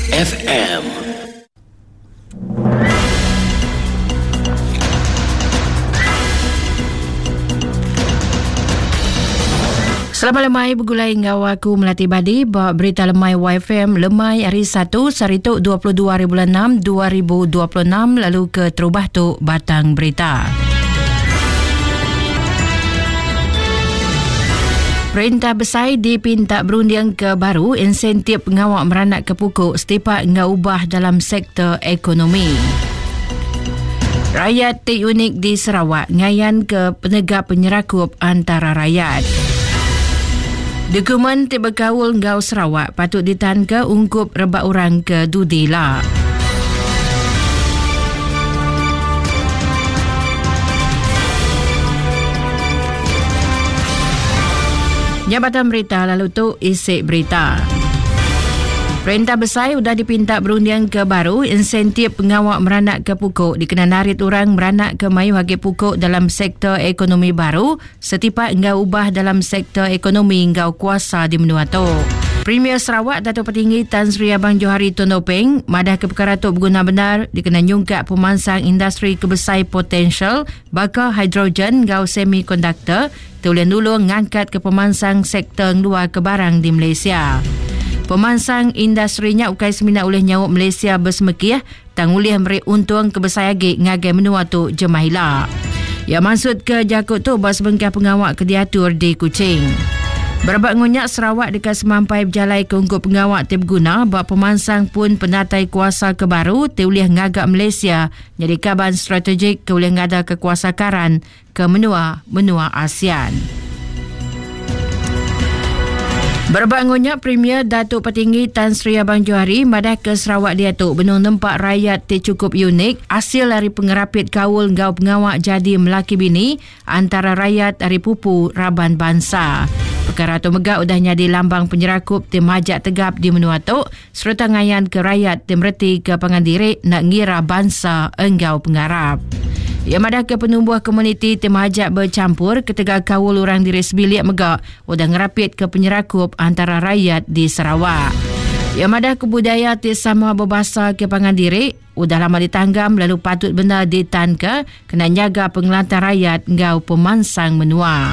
FM. Selamat lemai bergulai ngau aku Melati Badi bawa berita lemai YFM lemai hari 1 Sarituk 22 hari bulan 6 2026 lalu ke terubah tu batang berita. Perintah Besar dipinta berundian ke baru insentif pengawak meranak ke pokok setiap ngau ubah dalam sektor ekonomi. Rakyat tik unik di Sarawak ngayan ke penegak penyerakup antara rakyat. Dokumen tik bergaul ngau Sarawak patut ditahan ke ungkup rebak orang ke Dudila. Jabatan berita lalu tu isi berita. Perintah Besar sudah dipinta berundian ke baru insentif pengawak meranak ke pokok dikenan narit orang meranak ke mayu hagi pokok dalam sektor ekonomi baru setiap engau ubah dalam sektor ekonomi engau kuasa di menua tu. Premier Sarawak Datuk Petinggi Tan Sri Abang Johari Tonopeng madah ke perkara tu berguna benar dikenan nyungkat pemansang industri kebesar potensial bakal hidrogen engau semikonduktor tulen dulu ngangkat ke pemansang sektor luar ke barang di Malaysia. Pemansang industrinya ukai semina oleh nyawuk Malaysia bersemekiah tang ulih memberi untung kebesar lagi ngagai menua tu jemahila. Ya maksud ke jakut tu bas bengkah pengawak ke diatur di Kuching. Berabak ngonyak Sarawak dekat semampai berjalai ke ungkup pengawak tip guna bahawa pemansang pun penatai kuasa ke baru te ulih ngagak Malaysia jadi kaban strategik ke ulih ngada kekuasakaran ke menua ASEAN. Berbak ngonyak Premier Datuk Petinggi Tan Sri Abang Johari madah ke Sarawak dia tu benung tempat rakyat ti cukup unik hasil dari pengerapit kaul ngau pengawak jadi melaki bini antara rakyat dari pupu Raban Bangsa. Perkara tu megak udah nyadi lambang penyerakup ti majak tegap di menua tu serta ngayan ke rakyat ti mereti ke pangandirik nak ngira bangsa engau pengarap. Ia madah ke penumbuh komuniti tim hajat bercampur ketika kawul orang diri sebilik megak udah ngerapit ke penyerakup antara rakyat di Sarawak. Ia madah ke budaya ti sama berbahasa ke pangandirik udah lama ditanggam lalu patut benda ditan ke kena jaga pengelantar rakyat ngau pemansang menua.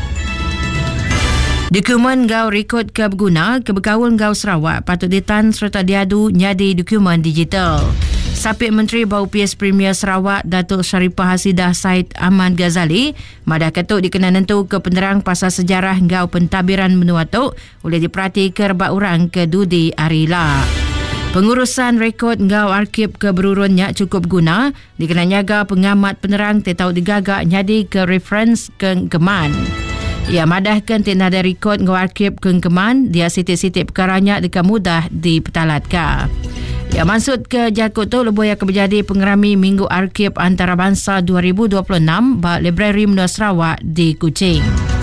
Dokumen ngau rekod ke berguna ke berkawul ngau Sarawak patut ditan serta diadu nyadi dokumen digital. Sapit Menteri Bau PS Premier Sarawak Datuk Sharifah Hasidah Said Ahmad Ghazali madah ketuk dikenan nentu ke penerang pasal sejarah ngau pentadbiran menua tu oleh diperhati ke rebak orang ke Dudi Arila. Pengurusan rekod ngau arkib ke berurunnya cukup guna dikenan jaga pengamat penerang tetau digagak nyadi ke reference ke Keman. Ia madahkan tidak ada rekod ngau arkib ke Keman dia sitik-sitik perkaranya dekat mudah dipetalatkan. Ya maksud ke jakut tu lebih akan berjadi pengerami Minggu Arkib Antarabangsa 2026 bak Library Menua Sarawak di Kuching.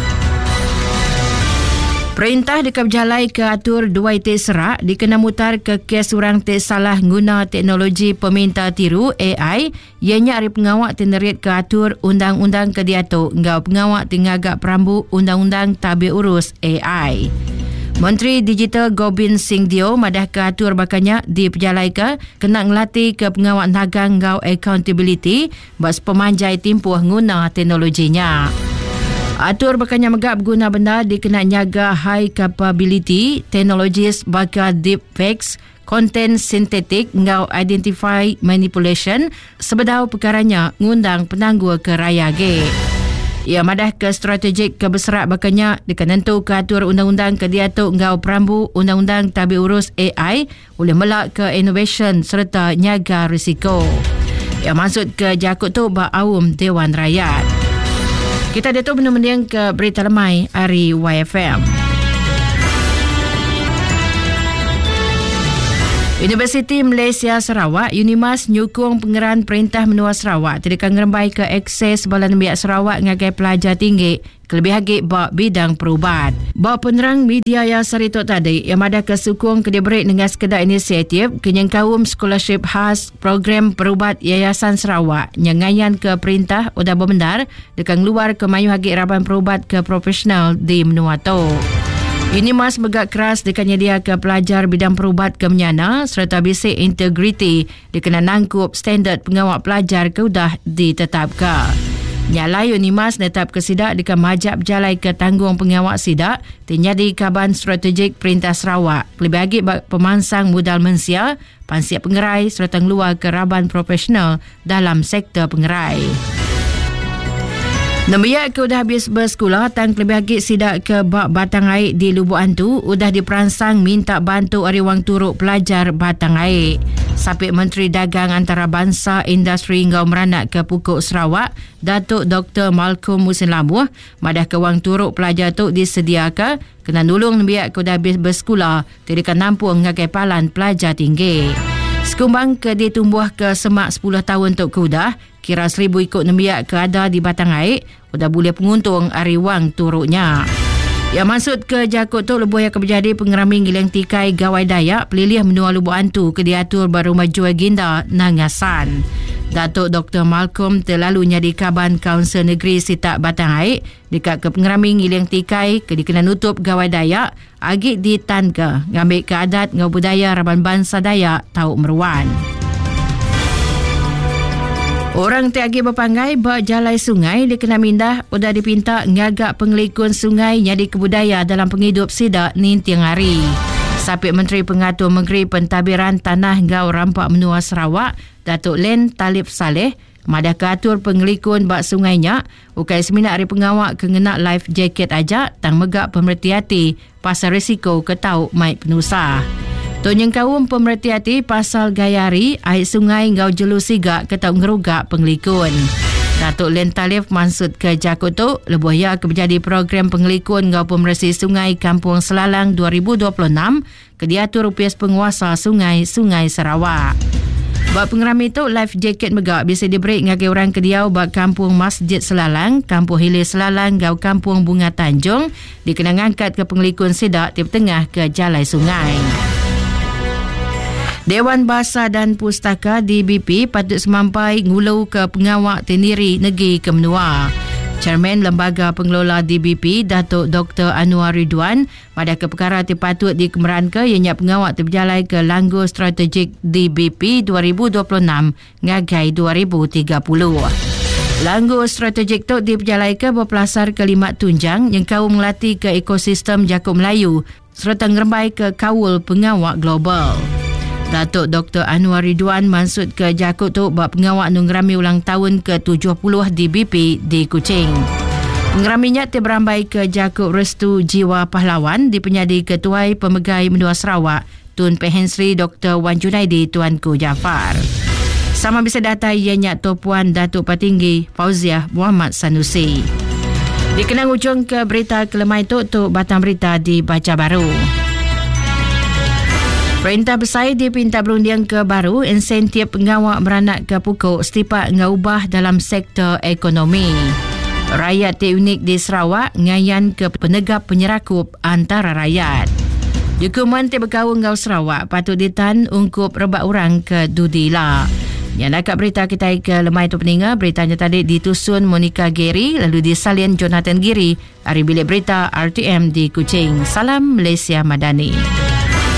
Perintah dekat berjalai ke atur dua itik serak dikena mutar ke kes orang tak salah guna teknologi peminta tiru AI ianya hari pengawak tenerit ke atur undang-undang ke diatuk ngau pengawak tingagak perambu undang-undang tabir urus AI. Menteri Digital Gobind Singh Dio madah ke atur bakanya di pejalai ke kena ngelatih ke pengawak nagang ngau accountability bas pemanjai timpuh guna teknologinya. Atur bakanya megap guna benda dikena nyaga high capability technologies bakal deepfakes content sintetik ngau identify manipulation sebedau perkaranya ngundang penangguh ke raya ge. Ia madah ke strategik kebesaran bakanya dikenan nentu ke atur undang-undang ke diatuk ngau perambu undang-undang tabir urus AI boleh melak ke innovation serta nyaga risiko. Ia maksud ke jakut tu bak awam Dewan Rakyat. Kita datuk benar-benar ke berita lemai hari YFM. Universiti Malaysia Sarawak Unimas nyukung pengeran Perintah Menua Sarawak tidak ngerembai ke akses balan biak Sarawak ngagai pelajar tinggi kelebih hagi bak bidang perubat. Bak penerang media yang sarituk tadi yang ada kesukung kediberi dengan sekedar inisiatif kenyangkawum scholarship khas program perubat Yayasan Sarawak yang ngayan ke perintah udah bermendar dekat luar ke mayu hagi raban perubat ke profesional di menua tu. UNIMAS bergerak keras dengan menyediakan pelajar bidang perubat ke menyana serta basic integriti dikena nangkup standard pengawal pelajar keudah ditetapkan. Nyalai UNIMAS netap ke sidak dengan majap jalai ke tanggung pengawal sidak terjadi kaban strategik Perintah Sarawak pelibagi pemansang modal mensia, pansiap pengerai serta ngeluar ke raban profesional dalam sektor pengerai. Nambiak ke udah habis bersekolah tang pelibagi sidak ke bak batang air di Lubuk Antu udah diperansang minta bantu ari wang turuk pelajar batang air. Sapik Menteri Dagang Antarabangsa Industri Ngau Meranak ke Pukuk Sarawak, Datuk Dr. Malcolm Musin Labuh, madah ke wang turuk pelajar tu disediakan kena nulung nambiak ke udah habis bersekolah tidak nampung ngagai palan pelajar tinggi. Sekumbang ke ditumbuh ke semak 10 tahun tok kudah, kira 1,000 ikut nembiak ke ada di batang air, udah boleh penguntung ari wang turuknya. Yang maksud ke Jakut tu lebuh yang berjadi pengerami ngilang tikai gawai Dayak pelilih menua Lubuk Antu ke diatur baru maju agenda nangasan. Datuk Dr. Malcolm terlalu nyadi kaban Kaunsil Negeri Sitak Batang Air dekat ke pengerami ngilang tikai ke dikena nutup gawai Dayak agik di Tanka ngambil ke adat ngau budaya Raban Bangsa Dayak Tauk Meruan. Orang tiagi berpanggai berjalai sungai dikena mindah udah dipinta ngagak pengelikun sungai jadi kebudaya dalam penghidup sidak ni tiang hari. Sapik Menteri Pengatur Negeri Pentadbiran Tanah Ngau Rampak Menua Sarawak, Datuk Len Talib Saleh, madah keatur pengelikun bak sungainya, ukai seminar hari pengawak kengenak life jacket ajak tang megak pemerhati pasal risiko ketau mai penusah. Tonyeng kaum pemerhati pasal gayari air sungai Ngau Jelu Sigak ketau ngerugak pengelikun. Datuk Len Talib maksud ke Jakut tu lebuh ya kebejadi program pengelikun Ngau Pemersi Sungai Kampung Selalang 2026 ke diatur rupias penguasa sungai Sarawak. Bak pengerami tu life jacket megak bisa diberi ngagai orang kediau bak Kampung Masjid Selalang, Kampung Hilir Selalang, Ngau Kampung Bunga Tanjung dikena ngangkat ke pengelikun sidak tip tengah ke jalai sungai. Dewan Bahasa dan Pustaka DBP patut semampai ngulu ke pengawak teniri negeri ke menua. Chairman Lembaga Pengelola DBP, Datuk Dr. Anwar Ridwan, pada ke perkara patut dikemeran ke ianya pengawak terberjalai ke Langgur Strategik DBP 2026 ngagai 2030. Langgur strategik tu diperjalai ke berpelasar ke 5 tunjang yang kau melatih ke ekosistem Jakub Melayu serta ngerembai ke kawul pengawak global. Datuk Dr. Anwar Ridwan maksud ke Jakut tu bak pengawak nungrami ulang tahun ke-70 DBP di Kuching. Pengeraminya terberambai ke Jakut Restu Jiwa Pahlawan dipenyadi Ketuai Pemegai Menua Sarawak Tun Pehensri Dr. Wan Junaidi Tuanku Jafar. Sama bisa data ianya Topuan Datuk Patinggi Fauziah Muhammad Sanusi. Dikenang ujung ke berita kelemai tu batang berita dibaca baru. Perintah Besar dipinta berundiang ke baru insentif pengawak meranak ke pukuk setipak ngubah dalam sektor ekonomi. Rakyat unik di Sarawak ngayan ke penegap penyerakup antara rakyat. Dokumen berkawung Ngau Sarawak patut ditan ungkup rebak orang ke Dudila. Yang nakak berita kita ke lemai tu peninga, beritanya tadi ditusun Monica Geri lalu disalin Jonathan Giri. Hari bilik berita RTM di Kuching. Salam Malaysia Madani.